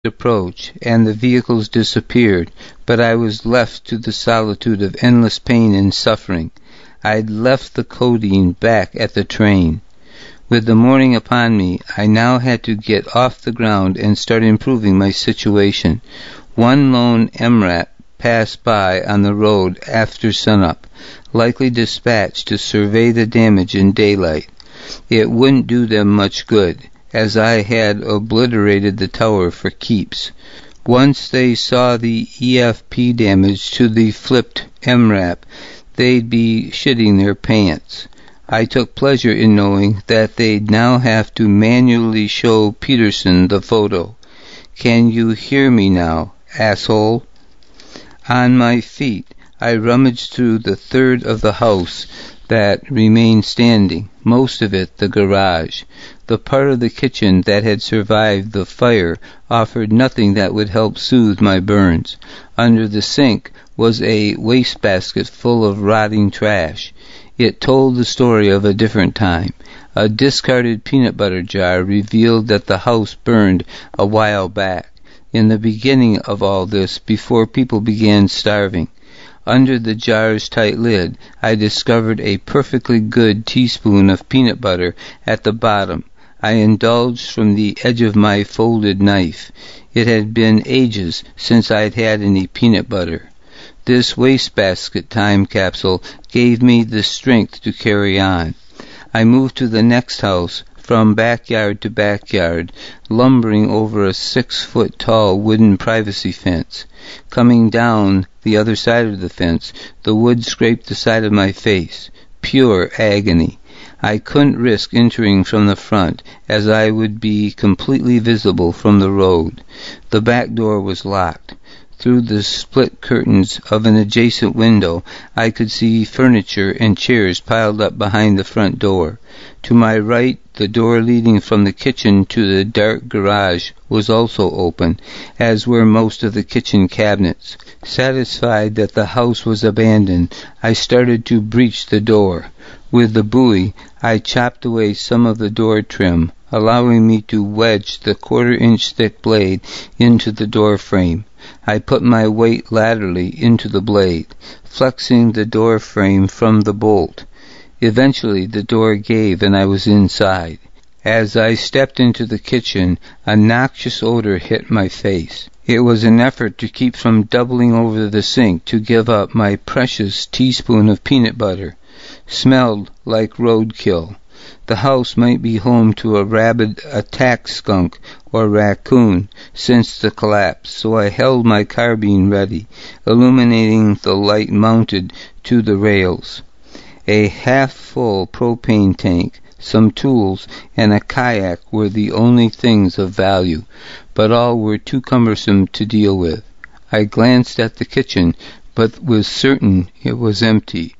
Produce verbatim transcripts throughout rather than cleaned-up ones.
approach, and the vehicles disappeared, but I was left to the solitude of endless pain and suffering. I'd left the codeine back at the train. With the morning upon me, I now had to get off the ground and start improving my situation. One lone M RAP passed by on the road after sunup, likely dispatched to survey the damage in daylight. It wouldn't do them much good, as I had obliterated the tower for keeps. Once they saw the E F P damage to the flipped M RAP, they'd be shitting their pants. I took pleasure in knowing that they'd now have to manually show Peterson the photo. Can you hear me now, asshole? On my feet, I rummaged through the third of the house that remained standing, most of it the garage. The part of the kitchen that had survived the fire offered nothing that would help soothe my burns. Under the sink was a wastebasket full of rotting trash. It told the story of a different time. A discarded peanut butter jar revealed that the house burned a while back, in the beginning of all this, before people began starving. Under the jar's tight lid, I discovered a perfectly good teaspoon of peanut butter at the bottom. I indulged from the edge of my folded knife. It had been ages since I'd had any peanut butter. This wastebasket time capsule gave me the strength to carry on. I moved to the next house, from backyard to backyard, lumbering over a six-foot-tall wooden privacy fence. Coming down the other side of the fence, the wood scraped the side of my face. Pure agony. I couldn't risk entering from the front, as I would be completely visible from the road. The back door was locked. Through the split curtains of an adjacent window, I could see furniture and chairs piled up behind the front door. To my right, the door leading from the kitchen to the dark garage was also open, as were most of the kitchen cabinets. Satisfied that the house was abandoned, I started to breach the door. With the bowie, I chopped away some of the door trim, allowing me to wedge the quarter-inch thick blade into the door frame. I put my weight laterally into the blade, flexing the door frame from the bolt. Eventually the door gave and I was inside. As I stepped into the kitchen, a noxious odor hit my face. It was an effort to keep from doubling over the sink to give up my precious teaspoon of peanut butter. Smelled like roadkill. The house might be home to a rabid attack skunk or raccoon since the collapse, so I held my carbine ready, illuminating the light mounted to the rails. A half-full propane tank, some tools, and a kayak were the only things of value, but all were too cumbersome to deal with. I glanced at the kitchen, but was certain it was empty.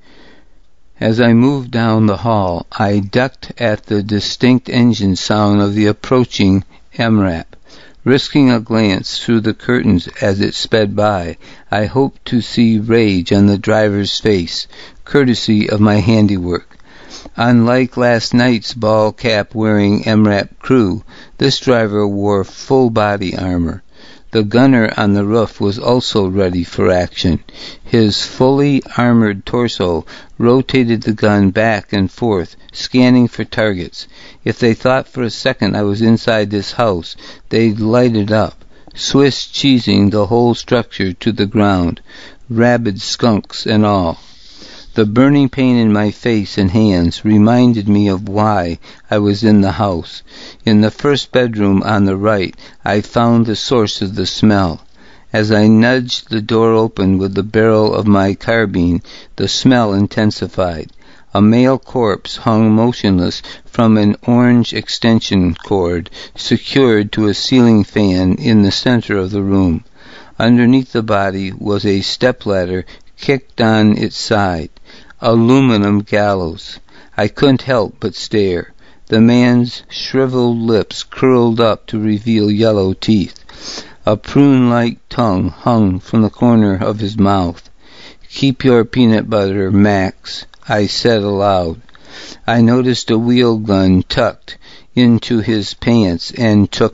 As I moved down the hall, I ducked at the distinct engine sound of the approaching M RAP. Risking a glance through the curtains as it sped by, I hoped to see rage on the driver's face, courtesy of my handiwork. Unlike last night's ball-cap-wearing M RAP crew, this driver wore full body armor. The gunner on the roof was also ready for action. His fully armored torso rotated the gun back and forth, scanning for targets. If they thought for a second I was inside this house, they'd light it up, Swiss cheesing the whole structure to the ground, rabid skunks and all. The burning pain in my face and hands reminded me of why I was in the house. In the first bedroom on the right, I found the source of the smell. As I nudged the door open with the barrel of my carbine, the smell intensified. A male corpse hung motionless from an orange extension cord secured to a ceiling fan in the center of the room. Underneath the body was a stepladder kicked on its side. Aluminum gallows. I couldn't help but stare. The man's shriveled lips curled up to reveal yellow teeth. A prune-like tongue hung from the corner of his mouth. "Keep your peanut butter, Max," I said aloud. I noticed a wheel gun tucked into his pants and took it.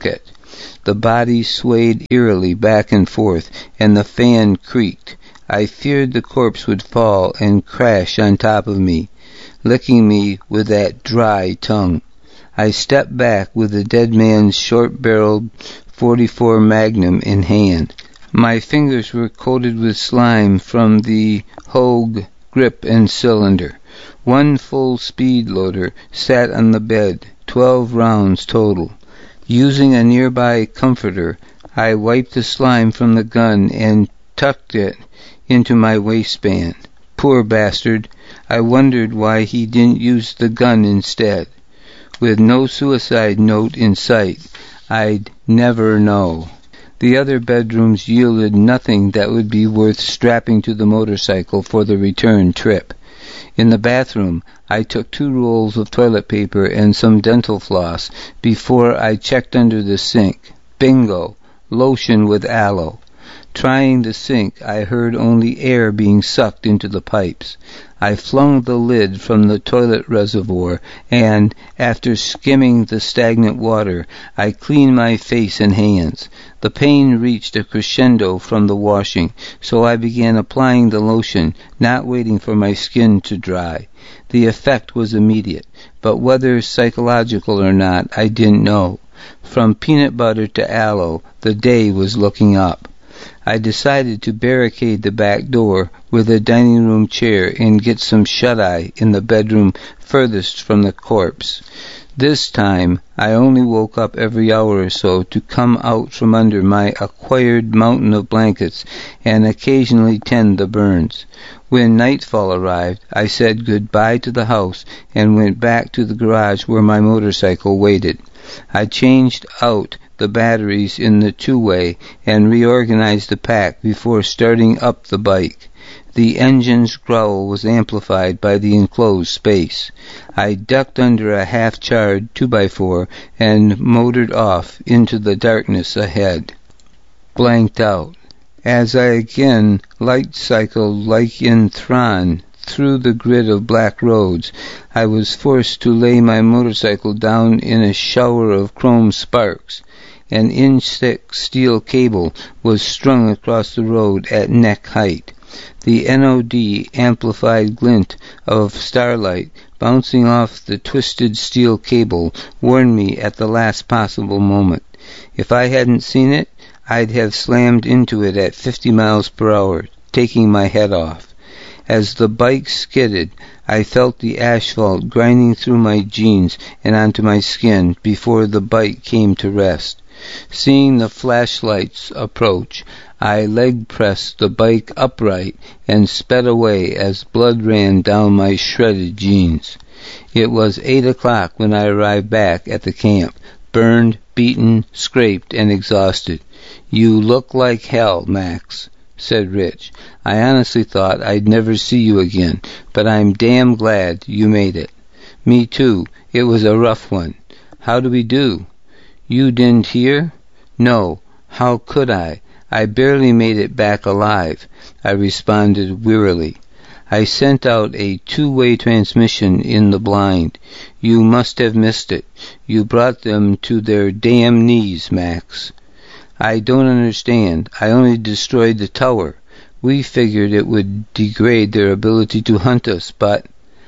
The body swayed eerily back and forth, and the fan creaked. I feared the corpse would fall and crash on top of me, licking me with that dry tongue. I stepped back with the dead man's short-barreled forty-four Magnum in hand. My fingers were coated with slime from the Hogue grip and cylinder. One full speed loader sat on the bed, twelve rounds total. Using a nearby comforter, I wiped the slime from the gun and tucked it into my waistband. Poor bastard. I wondered why he didn't use the gun instead. With no suicide note in sight, I'd never know. The other bedrooms yielded nothing that would be worth strapping to the motorcycle for the return trip. In the bathroom, I took two rolls of toilet paper and some dental floss before I checked under the sink. Bingo! Lotion with aloe. Trying the sink, I heard only air being sucked into the pipes. I flung the lid from the toilet reservoir, and, after skimming the stagnant water, I cleaned my face and hands. The pain reached a crescendo from the washing, so I began applying the lotion, not waiting for my skin to dry. The effect was immediate, but whether psychological or not, I didn't know. From peanut butter to aloe, the day was looking up. I decided to barricade the back door with a dining room chair and get some shut-eye in the bedroom furthest from the corpse. This time, I only woke up every hour or so to come out from under my acquired mountain of blankets and occasionally tend the burns. When nightfall arrived, I said goodbye to the house and went back to the garage where my motorcycle waited. I changed out the batteries in the two-way and reorganized the pack before starting up the bike. The engine's growl was amplified by the enclosed space. I ducked under a half-charred two by four and motored off into the darkness ahead. Blanked out. As I again light-cycled like in Thrawn through the grid of black roads, I was forced to lay my motorcycle down in a shower of chrome sparks. An inch-thick steel cable was strung across the road at neck height. The N O D amplified glint of starlight bouncing off the twisted steel cable warned me at the last possible moment. If I hadn't seen it, I'd have slammed into it at fifty miles per hour, taking my head off. As the bike skidded, I felt the asphalt grinding through my jeans and onto my skin before the bike came to rest. Seeing the flashlights approach, I leg-pressed the bike upright and sped away as blood ran down my shredded jeans. It was eight o'clock when I arrived back at the camp, burned, beaten, scraped, and exhausted. "You look like hell, Max," said Rich. "I honestly thought I'd never see you again, but I'm damn glad you made it." "Me too. It was a rough one." "How do we do?" "You didn't hear?" "No. How could I? I barely made it back alive," I responded wearily. "I sent out a two-way transmission in the blind. You must have missed it. You brought them to their damn knees, Max." "I don't understand. I only destroyed the tower. We figured it would degrade their ability to hunt us, but—"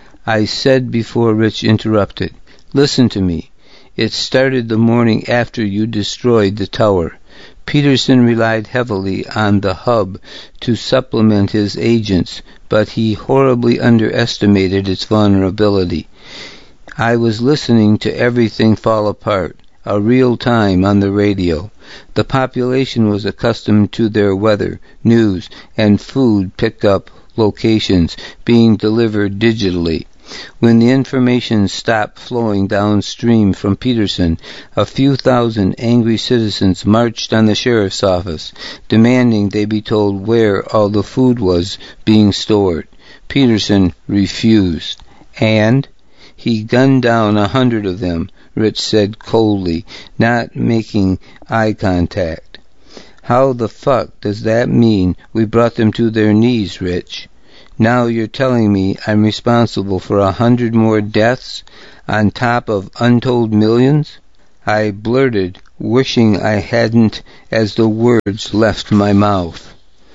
I said before Rich interrupted. "Listen to me. It started the morning after you destroyed the tower. Peterson relied heavily on the hub to supplement his agents, but he horribly underestimated its vulnerability. I was listening to everything fall apart, a real time on the radio. The population was accustomed to their weather, news, and food pickup locations being delivered digitally. When the information stopped flowing downstream from Peterson, a few thousand angry citizens marched on the sheriff's office, demanding they be told where all the food was being stored. Peterson refused. And he gunned down a hundred of them, Rich said coldly, not making eye contact. "How the fuck does that mean we brought them to their knees, Rich? Now you're telling me I'm responsible for a hundred more deaths on top of untold millions?" I blurted, wishing I hadn't, as the words left my mouth.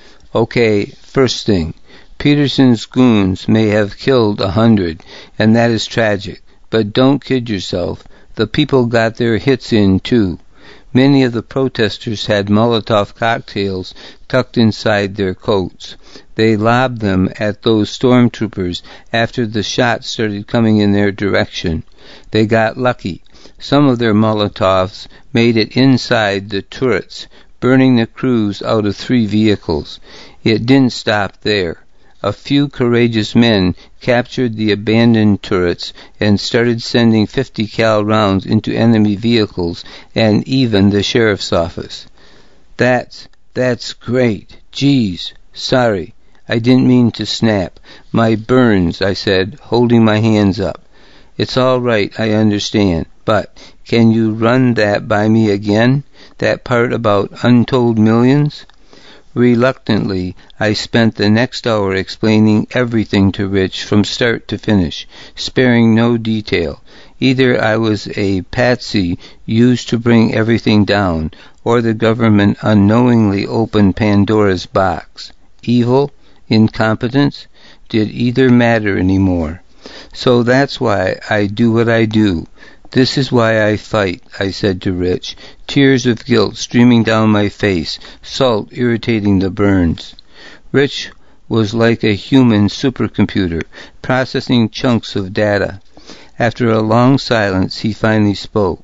Okay, first thing. Peterson's goons may have killed a hundred, and that is tragic. But don't kid yourself. The people got their hits in, too. Many of the protesters had Molotov cocktails tucked inside their coats. They lobbed them at those stormtroopers after the shots started coming in their direction. They got lucky. Some of their Molotovs made it inside the turrets, burning the crews out of three vehicles. It didn't stop there. A few courageous men captured the abandoned turrets and started sending fifty cal rounds into enemy vehicles and even the sheriff's office. That's, that's great. Geez, sorry. I didn't mean to snap. My burns, I said, holding my hands up. It's all right, I understand. But can you run that by me again? That part about untold millions? Reluctantly, I spent the next hour explaining everything to Rich from start to finish, sparing no detail. Either I was a patsy used to bring everything down, or the government unknowingly opened Pandora's box. Evil? Incompetence? Did either matter anymore? So that's why I do what I do. This is why I fight, I said to Rich, tears of guilt streaming down my face, salt irritating the burns. Rich was like a human supercomputer, processing chunks of data. After a long silence, he finally spoke.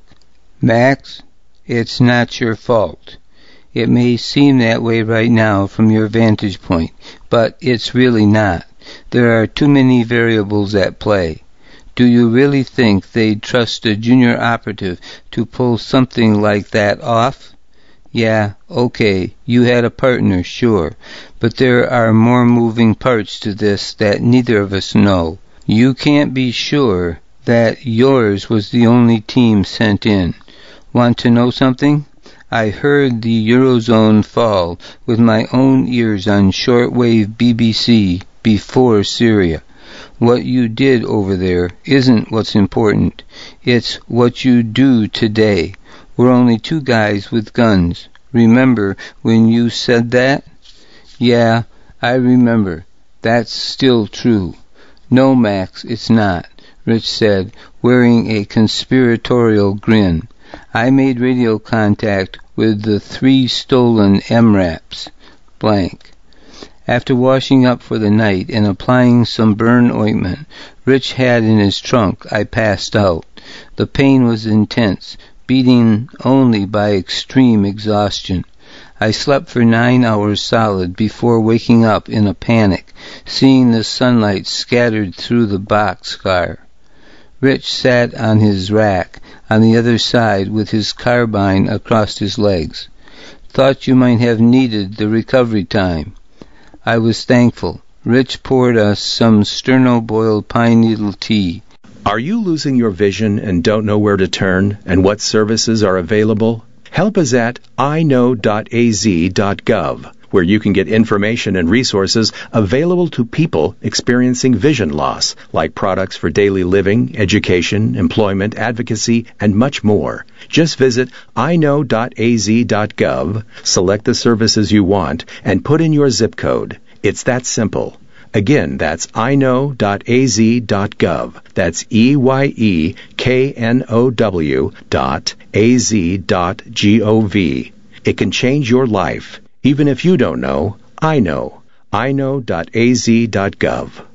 Max, it's not your fault. It may seem that way right now from your vantage point, but it's really not. There are too many variables at play. Do you really think they'd trust a junior operative to pull something like that off? Yeah, okay, you had a partner, sure, but there are more moving parts to this that neither of us know. You can't be sure that yours was the only team sent in. Want to know something? I heard the Eurozone fall with my own ears on shortwave B B C before Syria. What you did over there isn't what's important. It's what you do today. We're only two guys with guns. Remember when you said that? Yeah, I remember. That's still true. No, Max, it's not, Rich said, wearing a conspiratorial grin. I made radio contact with the three stolen M RAPs. Blank. After washing up for the night and applying some burn ointment Rich had in his trunk, I passed out. The pain was intense, beaten only by extreme exhaustion. I slept for nine hours solid before waking up in a panic, seeing the sunlight scattered through the boxcar. Rich sat on his rack on the other side with his carbine across his legs. Thought you might have needed the recovery time. I was thankful. Rich poured us some sterno-boiled pine needle tea. Are you losing your vision and don't know where to turn and what services are available? Help is at i know dot a z dot gov, where you can get information and resources available to people experiencing vision loss, like products for daily living, education, employment, advocacy, and much more. Just visit i know dot a z dot gov, select the services you want, and put in your zip code. It's that simple. Again, that's i know dot a z dot gov. That's E Y E K N O W dot A Z dot G O V. It can change your life. Even if you don't know, I know. i know dot a z dot gov.